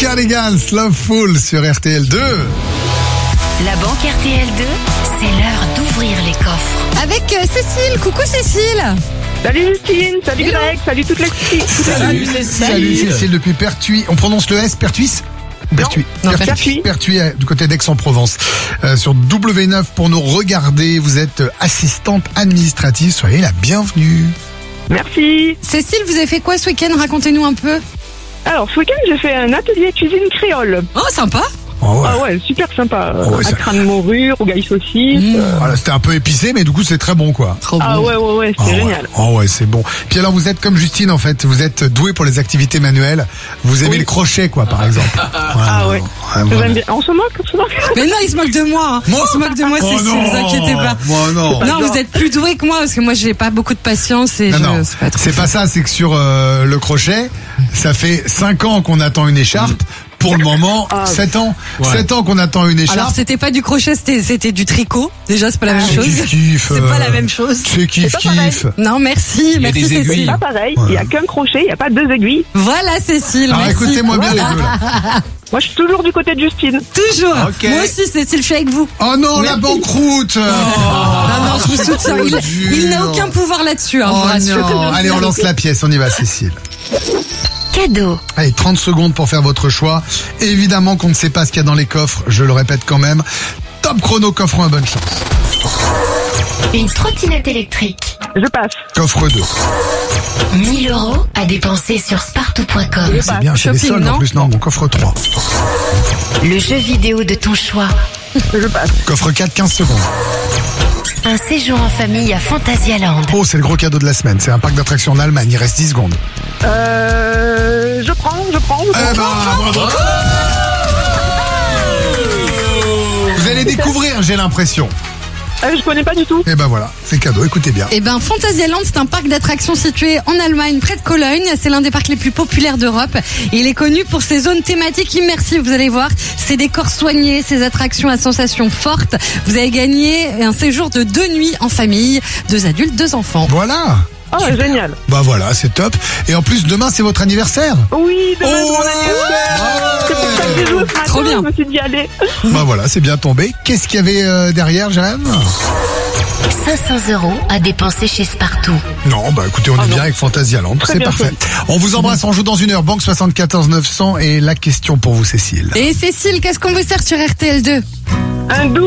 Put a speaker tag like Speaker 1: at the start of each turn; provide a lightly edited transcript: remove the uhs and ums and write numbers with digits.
Speaker 1: Cardigans, Loveful sur RTL2.
Speaker 2: La banque RTL2, c'est l'heure d'ouvrir les coffres.
Speaker 3: Avec Cécile. Coucou Cécile.
Speaker 4: Salut Justine, salut Greg, salut toute l'équipe.
Speaker 1: Salut Cécile depuis Pertuis. On prononce le S, Pertuis? Pertuis. Pertuis, du côté d'Aix-en-Provence. Sur W9 pour nous regarder. Vous êtes assistante administrative. Soyez la bienvenue.
Speaker 4: Merci.
Speaker 3: Cécile, vous avez fait quoi ce week-end? Racontez-nous un peu.
Speaker 4: Alors, ce week-end, j'ai fait un atelier cuisine créole.
Speaker 3: Oh, sympa.
Speaker 1: Oh ouais.
Speaker 4: Ah ouais, super sympa.
Speaker 1: Oh ouais,
Speaker 4: à crâne morue, rougail saucisse.
Speaker 1: Voilà, c'était un peu épicé, mais du coup, c'est très bon, quoi.
Speaker 3: Trop
Speaker 4: Ah
Speaker 3: bon.
Speaker 4: ouais, c'est génial.
Speaker 1: Oh ouais, c'est bon. Puis alors, vous êtes comme Justine, en fait. Vous êtes doué pour les activités manuelles. Vous aimez le crochet, quoi, par exemple.
Speaker 4: Ah ouais.
Speaker 1: Voilà.
Speaker 4: J'aime bien. On se moque.
Speaker 3: Mais non, il se moque de moi. Il se moque de moi,
Speaker 1: Oh
Speaker 3: Cécile,
Speaker 1: non.
Speaker 3: vous inquiétez pas.
Speaker 1: Moi, non.
Speaker 3: Non, vous êtes plus doué que moi parce que moi, j'ai pas beaucoup de patience et
Speaker 1: Non,
Speaker 3: c'est pas trop.
Speaker 1: c'est pas ça, c'est que sur le crochet, ça fait 5 ans qu'on attend une écharpe. Pour le moment, 7 ans. 7 ans qu'on attend une écharpe.
Speaker 3: Alors, c'était pas du crochet, c'était du tricot. Déjà, c'est pas la même chose.
Speaker 1: Kiff.
Speaker 3: C'est pas la même chose.
Speaker 1: C'est kiff.
Speaker 3: Non, merci. Merci Cécile.
Speaker 4: C'est pas pareil. Il y a qu'un crochet, il y a pas 2 aiguilles.
Speaker 3: Voilà Cécile.
Speaker 1: Alors
Speaker 3: merci.
Speaker 1: écoutez-moi bien les deux là.
Speaker 4: Moi, je suis toujours du côté de Justine.
Speaker 3: Toujours.
Speaker 1: Ok.
Speaker 3: Moi aussi Cécile, je suis avec vous.
Speaker 1: Oh non, la banqueroute.
Speaker 3: Non, je vous soutiens.
Speaker 1: trop
Speaker 3: Il n'a
Speaker 1: dur.
Speaker 3: aucun pouvoir là-dessus, hein, je vous
Speaker 1: Oh
Speaker 3: rassure.
Speaker 1: non. Allez, on lance la pièce, on y va Cécile.
Speaker 2: Cadeau.
Speaker 1: Allez, 30 secondes pour faire votre choix. Évidemment qu'on ne sait pas ce qu'il y a dans les coffres, je le répète quand même. Top chrono, coffre 1, bonne chance.
Speaker 2: Une trottinette électrique.
Speaker 4: Je passe.
Speaker 1: Coffre 2.
Speaker 2: 1 000 € à dépenser sur spartou.com.
Speaker 1: C'est bien, c'est les
Speaker 3: Shopping,
Speaker 1: soldes en
Speaker 3: non
Speaker 1: plus. Non, mon coffre 3.
Speaker 2: Le jeu vidéo de ton choix.
Speaker 4: Je passe.
Speaker 1: Coffre 4, 15 secondes.
Speaker 2: Un séjour en famille à Phantasialand.
Speaker 1: Oh, c'est le gros cadeau de la semaine. C'est un parc d'attractions en Allemagne. Il reste 10 secondes.
Speaker 4: Je prends.
Speaker 1: Eh ben, bravo. Vous allez découvrir, j'ai l'impression.
Speaker 4: Je connais pas du tout.
Speaker 1: Eh ben voilà, c'est cadeau, écoutez bien.
Speaker 3: Eh ben, Phantasialand, c'est un parc d'attractions situé en Allemagne, près de Cologne. C'est l'un des parcs les plus populaires d'Europe. Et il est connu pour ses zones thématiques immersives. Vous allez voir, ses décors soignés, ses attractions à sensations fortes. Vous avez gagné un séjour de 2 nuits en famille, 2 adultes, 2 enfants.
Speaker 1: Voilà.
Speaker 4: Ah, génial.
Speaker 1: Bah voilà, c'est top. Et en plus, demain, c'est votre anniversaire.
Speaker 4: Oui, demain,
Speaker 1: Oh,
Speaker 4: c'est mon anniversaire. C'est pour ça que j'ai joué ce matin.
Speaker 3: Trop bien.
Speaker 4: Je me suis dit, allez.
Speaker 1: Bah voilà, c'est bien tombé. Qu'est-ce qu'il y avait derrière, Jeanne?
Speaker 2: 500 € à dépenser chez Spartou.
Speaker 1: Non, bah écoutez, on est bien avec Phantasialand, c'est
Speaker 4: bien
Speaker 1: parfait. On vous embrasse, on joue dans 1 heure. Banque 74 900 et la question pour vous, Cécile.
Speaker 3: Et Cécile, qu'est-ce qu'on vous sert sur RTL2?
Speaker 4: Un 12.